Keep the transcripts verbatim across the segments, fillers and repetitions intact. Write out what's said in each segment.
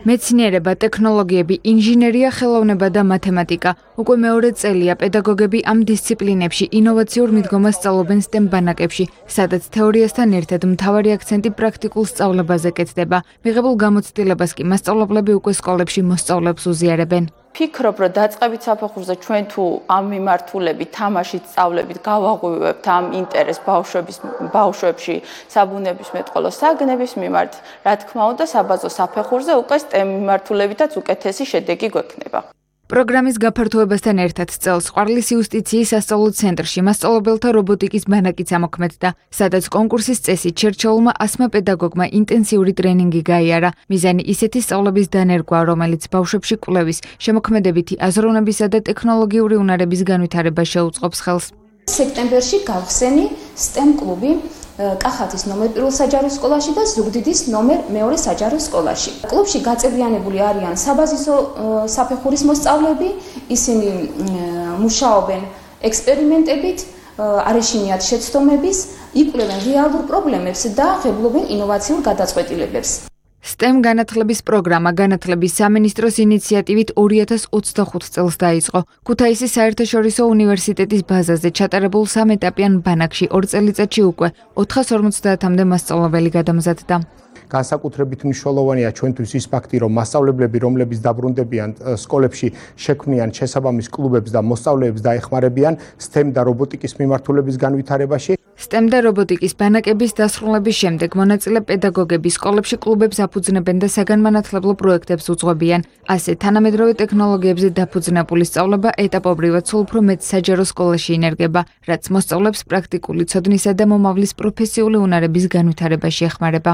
მეცნიერება, ტექნოლოგიები, ინჟინერია, ხელოვნება და მათემატიკა. უკვე მეორე წელია პედაგოგები ამ დისციპლინებში ინოვაციურ მიდგომას სწავლობენ STEM ბანაკებში, სადაც თეორიასთან ერთად მთავარი აქცენტი პრაქტიკულ სწავლებაზე კეთდება. მიღებულ გამოცდილებას კი მასწავლებლები უკვე სკოლებში მოსწავლეებს უზიარებენ. Ფიქრობ, რომ დაწყებით საფეხურზე ჩვენ თუ ამ მიმართულებით, თამაშით სწავლებით, გავაღვივებთ ამ ინტერესს ბავშვების ბავშვებში, საბუნებისმეტყველო საგნების მიმართ, რა თქმა უნდა, საბაზო საფეხურზე უკვე STEM მიმართულებითაც უკეთესი შედეგი გვექნება. პროგრამის გაფართოებასთან ერთად წელს ყვარლის იუსტიციის სასწავლო ცენტრში მასწავლებელთა რობოტიკის ბანაკიც ამოქმედდა, სადაც კონკურსის წესით ჩერჩეულმა ასმა პედაგოგმა ინტენსიური ტრენინგი გაიარა. მიზანი ისეთი სწავლების დანერგვა, რომელიც ბავშვებში კვლევის, შემოქმედებითი აზროვნებისა და ტექნოლოგიური უნარების განვითარებას შეუწყობს ხელს. სექტემბერში გავხსენი STEM კლუბი კახეთის ნომერ პირველ საჯარო სკოლაში და ზუგდიდის ნომერ მეორე საჯარო სკოლაში. კლუბში გაწევრიანებული არიან საბაზისო საფეხურის მოსწავლეები, ისინი მუშაობენ ექსპერიმენტებით, არ ეშინიათ შეცდომების, იკვლევენ რეალურ პრობლემებს და ღებულობენ ინოვაციურ გადაწყვეტილებებს. STEM განათლების პროგრამა განათლების სამინისტროს ინიციატივით ორი ათას ოცდახუთ წელს დაიწყო. ქუთაისის საერთაშორისო უნივერსიტეტის ბაზაზე ჩატარებულ სამეტაპიან ბანაკში ორ წელიწადში უკვე ოთხას ორმოცდაათამდე მასწავლებელი გადამზადდა. განსაკუთრებით მნიშვნელოვანია ჩვენთვის ის ფაქტი, რომ მასწავლებლები, რომლებიც დაბრუნდებიან სკოლებში, შექმნიან შესაბამის კლუბებს და მოსწავლეებს დაეხმარებიან STEM და რობოტიკის მიმართულების განვითარებაში. STEM და რობოტიკის ბანაკების დასრულების შემდეგ მონაწილე პედაგოგები სკოლებში კლუბებს აფუძნებენ და საგანმანათლებლო პროექტებს უძღვებიან. ასე თანამედროვე ტექნოლოგიებზე დაფუძნებული სწავლება ეტაპობრივად სულ უფრო მეტ საჯარო სკოლაში ინერგება, რაც მოსწავლეებს პრაქტიკული ცოდნისა და მომავლის პროფესიული უნარების განვითარებაში ეხმარება.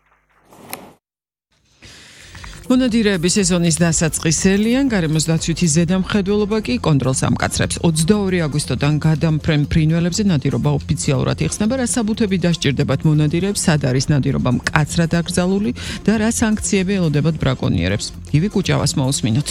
მონადირეების სეზონის დასაწყისელიან გარემოს დაცვითი ზედამხედველობა კი კონტროლს ამკაცრებს. ოცდაორი აგვისტოდან გადამფრენ ფრინველებზე ნადირობა ოფიციალურად იხსნება, რა საბუთები დასჭირდებათ მონადირეებს, სად არის ნადირობა მკაცრად აკრძალული და რა სანქციები ელოდებათ ბრაკონიერებს. გივი კუჭავას მოусმინოთ.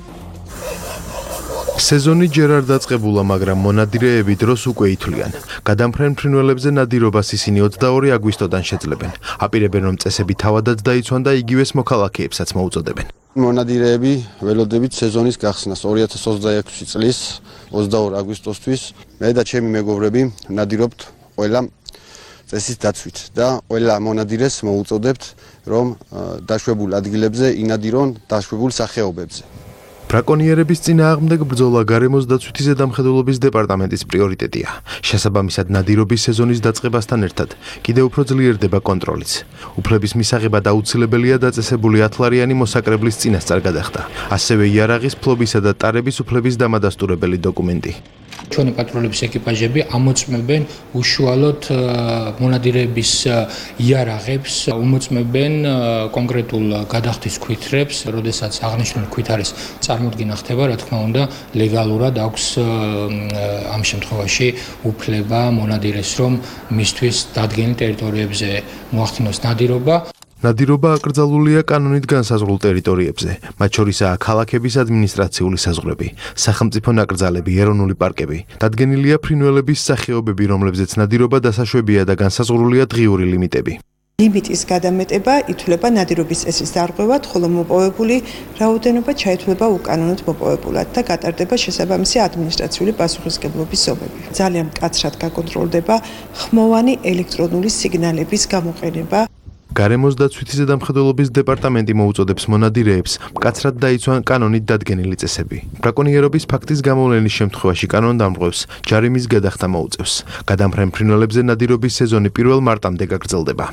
სეზონი ჯერ არ დაწყებულა, მაგრამ მონადირეები დროს უკვე ითვლიან. გადამფრენ ფრინველებზე ნადირობას ისინი ოცდაორი აგვისტოდან შეძლებენ. აპირებენ, რომ წესები თავადაც დაიცვან და იგივეს მოქალაქეებსაც მოუწოდებენ. მონადირეები ველოდებით სეზონის გახსნას ორი ათას ოცდაექვსი წლის ოცდაორი აგვისტოსთვის. მე და ჩემი მეგობრები ნადირობთ ყველა წესის დაცვით და ყველა მონადირეს მოუწოდებთ, რომ დაშვებულ ადგილებზე ინადირონ დაშვებულ სახეობებზე. ბრაკონიერების წინააღმდეგ ბრძოლა გარემოს დაცვითი ზედამხედველობის დეპარტამენტის პრიორიტეტია. შესაბამისად, ნადირობის სეზონის დაწყებასთან ერთად კიდევ უფრო ძლიერდება კონტროლიც. უფლების მისაღებად აუცილებელია დაწესებული ათლარიანი მოსაკრებლის წინასწარ გადახდა. ასევე იარაღის ფლობისა და ტარების უფლების დამადასტურებელი დოკუმენტი. ჩვენი პატრულების ეკიპაჟები ამოწმებენ უშუალოდ მონადირეების იარაღებს, უმოწმებენ კონკრეტულ გადახდის ქვითრებს, როდესაც აღნიშნული ქვით არის წარმოდგენა ხდება, რა თქმა უნდა, ლეგალურად აქვს ამ შემთხვევაში უფლება მონადირეს, რომ მისთვის დადგენილ ტერიტორიებზე მოახდინოს ნადირობა. ნადირობა აკრძალულია კანონით განსაზღვრულ ტერიტორიებზე, მათ შორისაა ქალაქების ადმინისტრაციული საზღვრები, სახელმწიფო ნაკრძალები, ეროვნული პარკები. დადგენილია ფრინველების სახეობები, რომლებზეც ნადირობა დასაშვებია და განსაზღვრულია დღიური ლიმიტები. ლიმიტის გადამეტება ითვლება ნადირობის წესის დარღვევად, ხოლო მოპოვებული რაოდენობა ჩაითვლება უკანონოდ მოპოვებულად და გატარდება შესაბამისი ადმინისტრაციული პასუხისმგებლობის ზომები. ძალიან მკაცრად გაკონტროლდება ხმოვანი ელექტრონული სიგნალების გამოყენება. გარემოს დაცვითი ზედამხედველობის დეპარტამენტი მოუწოდებს მონადირეებს მკაცრად დაიცვან კანონით დადგენილი წესები. ბრაკონიერობის ფაქტის გამოვლენის შემთხვევაში კანონდამღვრევს ჯარიმის გადახდა მოუწევს. გადამფრენ ფრინველებზე ნადირობის სეზონი პირველ მარტამდე გაგრძელდება.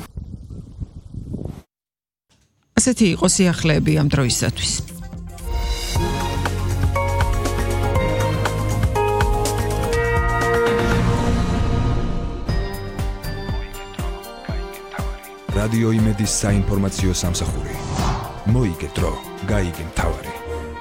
ასეთი იყო სიახლეები ამ დროისათვის. რადიო იმედის საინფორმაციო სამსახური. მოიგე დრო, გაიგე მთავარი.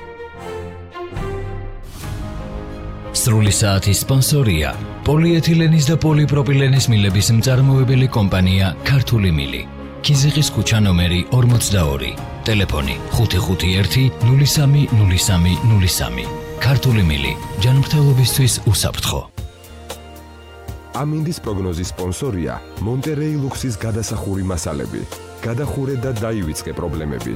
სრული საათის სპონსორია პოლიეთილენის და პოლიპროპილენის მილების მწარმოებელი კომპანია ქართული მილი. ქიზიყის ქუჩა ნომერი ორმოცდაორი. ტელეფონი ხუთი ხუთი ერთი ნული სამი ნული სამი ნული სამი. ქართული მილი. ჯანმრთელობისთვის უსაფრთხო. ამინდის პროგნოზის სპონსორია მონტერეი ლუქსის გადასახური მასალები. გადახურე და დაივიწყე პრობლემები.